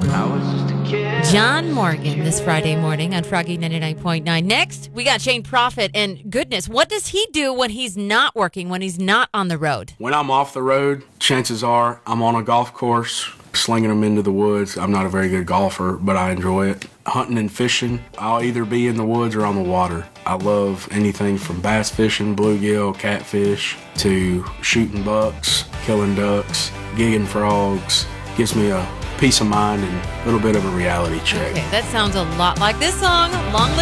John Morgan this Friday morning on Froggy 99.9. Next, we got Shane Prophet. And goodness, what does he do when he's not working, when he's not on the road? When I'm off the road, chances are I'm on a golf course, slinging them into the woods. I'm not a very good golfer, but I enjoy it. Hunting and fishing, I'll either be in the woods or on the water. I love anything from bass fishing, bluegill, catfish, to shooting bucks, killing ducks, gigging frogs. Gives me a peace of mind and a little bit of a reality check. Okay, that sounds a lot like this song, Long Live